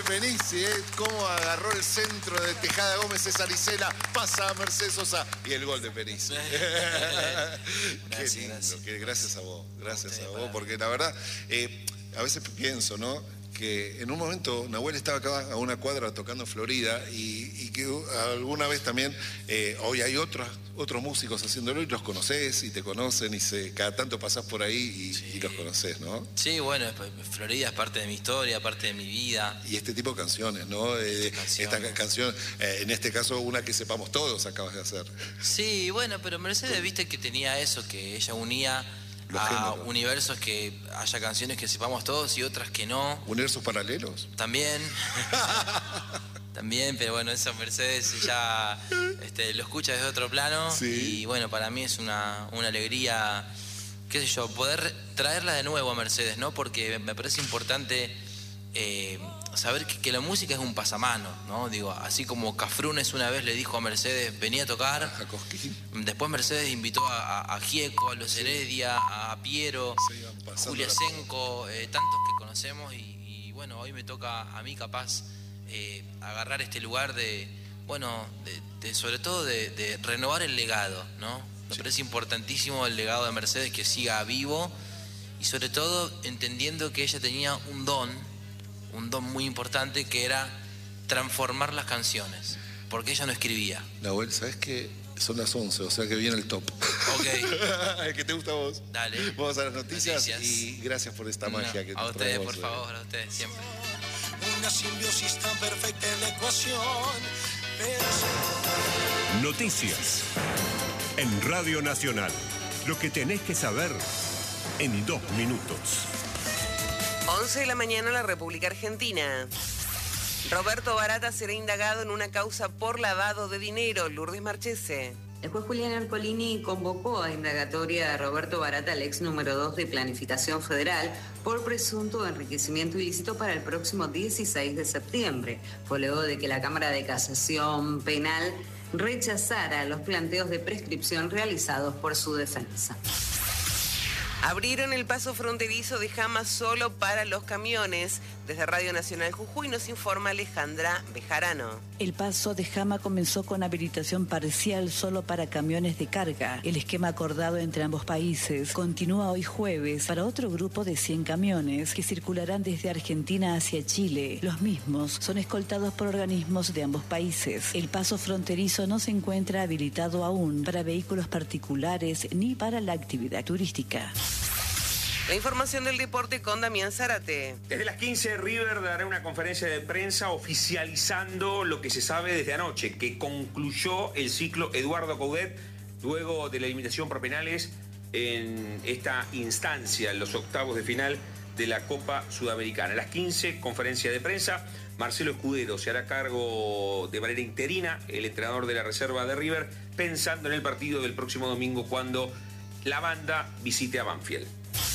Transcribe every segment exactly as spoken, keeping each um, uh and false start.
Penisi, ¿eh? Cómo agarró el centro de Tejada Gómez, César Isela, pasa a Mercedes Sosa y el gol de Penisi. Qué Gracias, lindo, gracias. que gracias a vos, gracias A a usted, vos, porque la verdad, eh, a veces pienso, ¿no? Que en un momento Nahuel estaba acá a una cuadra tocando Florida y, y que alguna vez también, eh, hoy hay otros, otros músicos haciéndolo y los conocés y te conocen y se, cada tanto pasás por ahí y, Sí. y los conocés, ¿no? Sí, bueno, Florida es parte de mi historia, parte de mi vida. Y este tipo de canciones, ¿no? Eh, Canciones. Esta canción, eh, en este caso una que sepamos todos acabas de hacer. Sí, bueno, pero Mercedes, viste que tenía eso, que ella unía Los a géneros. universos que haya canciones que sepamos todos y otras que no. ¿Universos paralelos? También. También, pero bueno, eso Mercedes ya este, lo escucha desde otro plano. Sí. Y bueno, para mí es una, una alegría, qué sé yo, poder traerla de nuevo a Mercedes, ¿no? Porque me parece importante eh, saber que, que la música es un pasamano, ¿no? Digo, así como Cafrunes una vez le dijo a Mercedes, venía a tocar. A Cosquín. Después Mercedes invitó a, a, a Gieco, a Los Heredia, a Piero, Se iban pasando Julia la- Senco, eh, tantos que conocemos y, y bueno, hoy me toca a mí capaz eh, agarrar este lugar de, bueno, de, de, sobre todo de, de renovar el legado, ¿no? Me Sí. parece importantísimo el legado de Mercedes que siga vivo y sobre todo entendiendo que ella tenía un don, un don muy importante que era transformar las canciones, porque ella no escribía. Nahuel, ¿sabes qué? Son las once, o sea que viene el top. Ok. El que te gusta a vos. Dale. Vamos a las noticias, Noticias. y gracias por esta No, magia que a nos ustedes, traemos, por eh. favor, a ustedes, siempre. Una simbiosis tan perfecta en la ecuación, pero Noticias. En Radio Nacional. Lo que tenés que saber en dos minutos. once de la mañana, la República Argentina. Roberto Barata será indagado en una causa por lavado de dinero. Lourdes Marchese. El juez Julián Arcolini convocó a indagatoria a Roberto Barata, el ex número dos de Planificación Federal, por presunto enriquecimiento ilícito para el próximo dieciséis de septiembre. Fue luego de que la Cámara de Casación Penal rechazara los planteos de prescripción realizados por su defensa. Abrieron el paso fronterizo de Jama solo para los camiones. Desde Radio Nacional Jujuy nos informa Alejandra Bejarano. El paso de Jama comenzó con habilitación parcial solo para camiones de carga. El esquema acordado entre ambos países continúa hoy jueves para otro grupo de cien camiones que circularán desde Argentina hacia Chile. Los mismos son escoltados por organismos de ambos países. El paso fronterizo no se encuentra habilitado aún para vehículos particulares ni para la actividad turística. La información del deporte con Damián Zárate. Desde las quince, River dará una conferencia de prensa oficializando lo que se sabe desde anoche, que concluyó el ciclo Eduardo Coudet luego de la eliminación por penales en esta instancia, en los octavos de final de la Copa Sudamericana. A las quince, conferencia de prensa. Marcelo Escudero se hará cargo de manera interina, el entrenador de la reserva de River, pensando en el partido del próximo domingo cuando la banda visite a Banfield.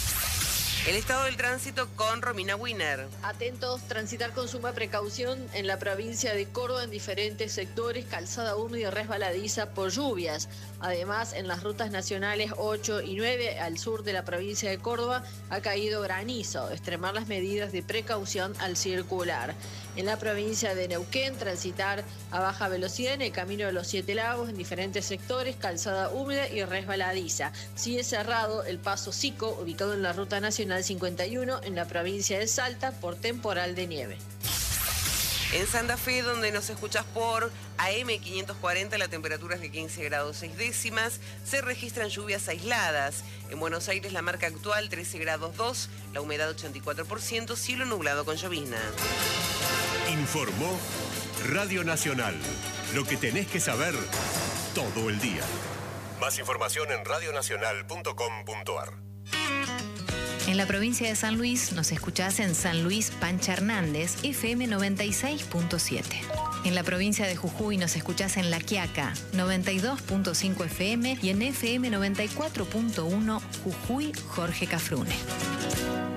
El estado del tránsito con Romina Wiener. Atentos, transitar con suma precaución en la provincia de Córdoba en diferentes sectores, calzada húmeda y resbaladiza por lluvias. Además, en las rutas nacionales ocho y nueve al sur de la provincia de Córdoba ha caído granizo. Extremar las medidas de precaución al circular. En la provincia de Neuquén, transitar a baja velocidad en el camino de los Siete Lagos en diferentes sectores, calzada húmeda y resbaladiza. Sigue cerrado el paso Sico, ubicado en la ruta nacional cincuenta y uno en la provincia de Salta por temporal de nieve. En Santa Fe, donde nos escuchas por A M quinientos cuarenta, la temperatura es de quince grados seis décimas, se registran lluvias aisladas. En Buenos Aires, la marca actual trece grados dos, la humedad ochenta y cuatro por ciento, cielo nublado con llovizna. Informó Radio Nacional. Lo que tenés que saber todo el día. Más información en radionacional punto com punto ar. En la provincia de San Luis nos escuchás en San Luis Pancha Hernández, F M noventa y seis punto siete. En la provincia de Jujuy nos escuchás en La Quiaca, noventa y dos punto cinco F M y en F M noventa y cuatro punto uno Jujuy Jorge Cafrune.